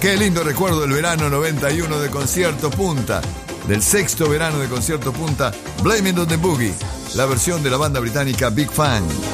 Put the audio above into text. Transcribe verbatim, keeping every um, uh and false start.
Qué lindo recuerdo del verano noventa y uno de Concierto Punta, del sexto verano de Concierto Punta, Blame It on the Boogie, la versión de la banda británica Big Fun.